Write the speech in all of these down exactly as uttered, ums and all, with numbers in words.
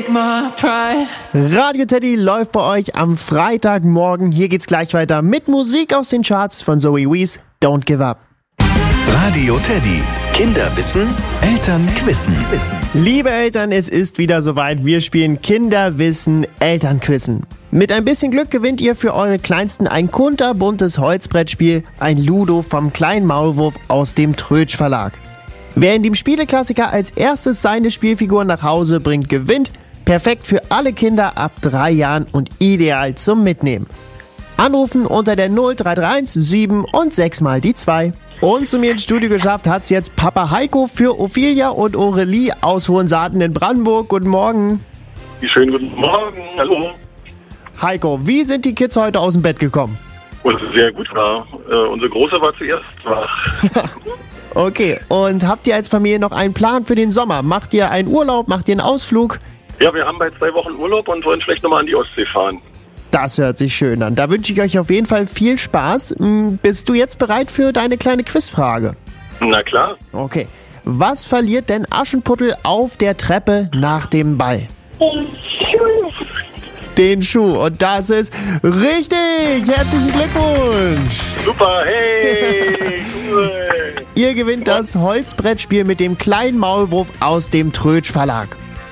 take my pride. Radio Teddy läuft bei euch am Freitagmorgen. Hier geht's gleich weiter mit Musik aus den Charts von Zoe Wees, Don't Give Up. Radio Teddy. Kinder wissen, Eltern quissen. Liebe Eltern, es ist wieder soweit. Wir spielen Kinderwissen, Elternquissen. Mit ein bisschen Glück gewinnt ihr für eure Kleinsten ein kunterbuntes Holzbrettspiel, ein Ludo vom kleinen Maulwurf aus dem Trötsch Verlag. Wer in dem Spieleklassiker als erstes seine Spielfiguren nach Hause bringt, gewinnt. Perfekt für alle Kinder ab drei Jahren und ideal zum Mitnehmen. Anrufen unter der null drei drei eins sieben und sechs mal die zwei. Und zu mir ins Studio geschafft hat's jetzt Papa Heiko für Ophelia und Aurelie aus Hohensaaten in Brandenburg. Guten Morgen. Schönen guten Morgen. Hallo. Heiko, wie sind die Kids heute aus dem Bett gekommen? Und sehr gut war. Äh, unsere Große war zuerst wach. Okay, und habt ihr als Familie noch einen Plan für den Sommer? Macht ihr einen Urlaub, macht ihr einen Ausflug? Ja, wir haben bald zwei Wochen Urlaub und wollen vielleicht nochmal an die Ostsee fahren. Das hört sich schön an. Da wünsche ich euch auf jeden Fall viel Spaß. Hm, Bist du jetzt bereit für deine kleine Quizfrage? Na klar. Okay. Was verliert denn Aschenputtel auf der Treppe nach dem Ball? Den Schuh. Den Schuh. Und das ist richtig. Herzlichen Glückwunsch. Super, hey, cool. Ihr gewinnt das Holzbrettspiel mit dem kleinen Maulwurf aus dem Trötsch Verlag.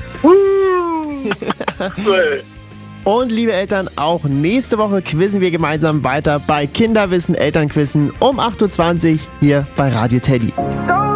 Cool. Und liebe Eltern, auch nächste Woche quizzen wir gemeinsam weiter bei Kinderwissen, Elternquissen um acht Uhr zwanzig hier bei Radio Teddy. Don't